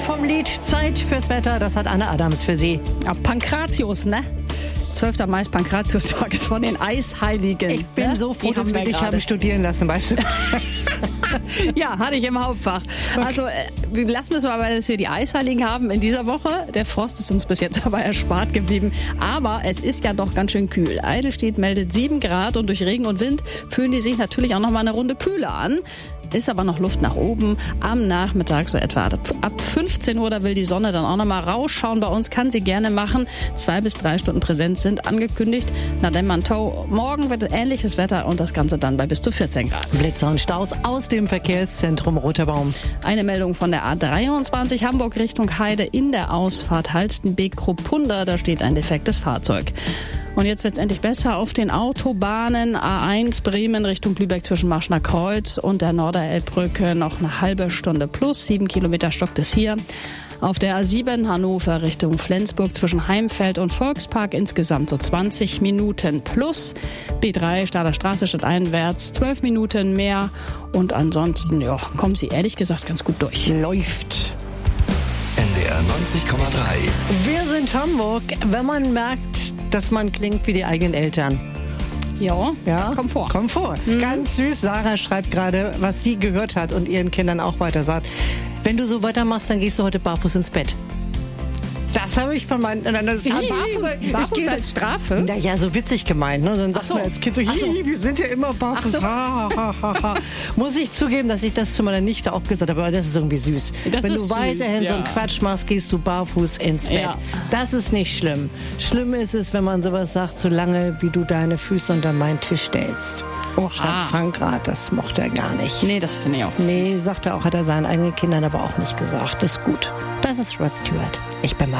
vom Lied Zeit fürs Wetter. Das hat Anne Adams für Sie. Ja, Pankratius, ne? 12. Mai ist Pankratiustag, ist von den Eisheiligen. Ich bin so froh, dass wir dich haben studieren lassen, weißt du? Ja, hatte ich im Hauptfach. Okay. Also, lassen wir es mal, dass wir die Eisheiligen haben in dieser Woche. Der Frost ist uns bis jetzt aber erspart geblieben. Aber es ist ja doch ganz schön kühl. Eidelstedt meldet 7 Grad und durch Regen und Wind fühlen die sich natürlich auch noch mal eine Runde kühler an. Ist aber noch Luft nach oben. Am Nachmittag so etwa ab 15 Uhr, da will die Sonne dann auch noch mal rausschauen. Bei uns kann sie gerne machen. 2 bis 3 Stunden Präsenz sind angekündigt. Na denn, Mantau, morgen wird ähnliches Wetter und das Ganze dann bei bis zu 14 Grad. Blitze und Staus aus dem Verkehrszentrum Roter Baum. Eine Meldung von der A23 Hamburg Richtung Heide in der Ausfahrt Halstenbeek-Kruppunda. Da steht ein defektes Fahrzeug. Und jetzt wird es endlich besser auf den Autobahnen. A1 Bremen Richtung Lübeck zwischen Marschner Kreuz und der Norderelbbrücke noch eine halbe Stunde plus. 7 Kilometer stockt es hier. Auf der A7 Hannover Richtung Flensburg zwischen Heimfeld und Volkspark insgesamt so 20 Minuten plus. B3 Stahler Straße stadteinwärts 12 Minuten mehr. Und ansonsten ja, kommen Sie ehrlich gesagt ganz gut durch. Läuft. NDR 90,3. Wir sind Hamburg. Wenn man merkt, dass man klingt wie die eigenen Eltern. Ja, komm vor. Ganz süß. Sarah schreibt gerade, was sie gehört hat und ihren Kindern auch weiter sagt. Wenn du so weitermachst, dann gehst du heute barfuß ins Bett. Das habe ich von meinen... Barfuß als Strafe? Naja, so witzig gemeint. Ne? Dann sagt man als Kind so, wir sind ja immer barfuß. So. Muss ich zugeben, dass ich das zu meiner Nichte auch gesagt habe, aber das ist irgendwie süß. Wenn du weiterhin so einen Quatsch machst, gehst du barfuß ins Bett. Ja. Das ist nicht schlimm. Schlimm ist es, wenn man sowas sagt, so lange wie du deine Füße unter meinen Tisch stellst. Frankrad, das mochte er gar nicht. Nee, das finde ich auch süß. Nee, sagt er auch, hat er seinen eigenen Kindern aber auch nicht gesagt. Das ist gut. Das ist Rod Stewart. Ich bin